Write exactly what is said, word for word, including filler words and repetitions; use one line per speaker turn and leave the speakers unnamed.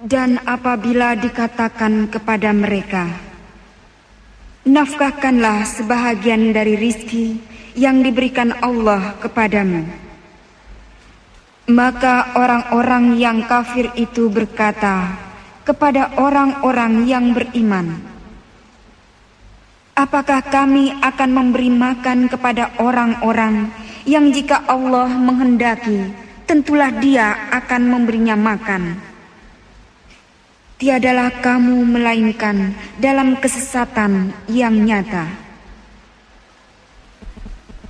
Dan apabila dikatakan kepada mereka, nafkahkanlah sebahagian dari rizki yang diberikan Allah kepadamu, maka orang-orang yang kafir itu berkata kepada orang-orang yang beriman, apakah kami akan memberi makan kepada orang-orang yang jika Allah menghendaki, tentulah Dia akan memberinya makan? Tiadalah kamu melainkan dalam kesesatan yang nyata.